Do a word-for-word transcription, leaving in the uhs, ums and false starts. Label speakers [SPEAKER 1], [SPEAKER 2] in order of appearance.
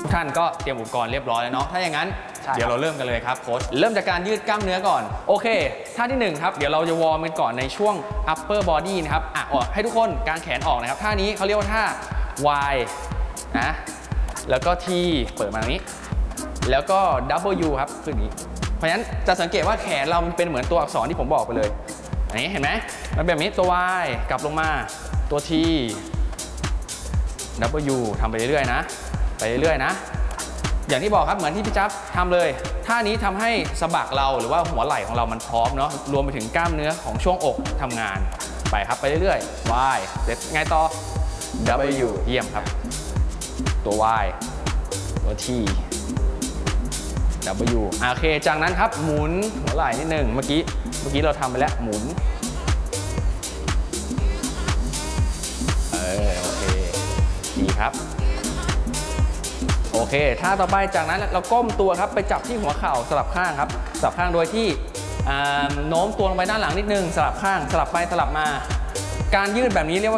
[SPEAKER 1] กท่านก็เตรียมอุปกรณ์เรียบร้อยแล้วเนาะถ้าอย่างนั้นเดี๋ยวเราเริ่มกันเลยครับโค้ชเริ่มจากการยืดกล้ามเนื้อก่อนโอเคท่าที่หนึ่งครับเดี๋ยวเราจะวอร์มกันก่อนในช่วง upper body นะครับอ่ะออกให้ทุกคนกางแขนออกนะครับท่านี้เขาเรียกว่าท่า Y นะแล้วก็ T เปิดมาตรงนี้แล้วก็ W ครับคืออย่างนี้เพราะฉะนั้นจะสังเกตว่าแขนเรามันเป็นเหมือนตัวอักษรที่ผมบอกไปเลยอันนี้เห็นไหมมันแบบนี้ตัว Y กลับลงมาตัว T W ทำไปเรื่อยๆนะไปเรื่อยๆนะอย่างที่บอกครับเหมือนที่พี่จับทำเลยท่านี้ทำให้สะบักเราหรือว่าหัวไหล่ของเรามันพร้อมเนาะรวมไปถึงกล้ามเนื้อของช่วงอกทำงานไปครับไปเรื่อยๆ Y เสร็จไงต่อ W เยี่ยมครับตัว Y ตัว T W โอเคจากนั้นครับหมุนหัวไหล่นิดหนึ่งเมื่อกี้เมื่อกี้เราทำไปแล้วหมุนเออโอเคดีครับโอเคท่าต่อไปจากนั้นเราก้มตัวครับไปจับที่หัวเข่าสลับข้างครับสลับข้างโดยที่โน้มตัวลงไปด้านหลังนิดนึงสลับข้างสลับไปสลับมาการยืดแบบนี้เรียกว่า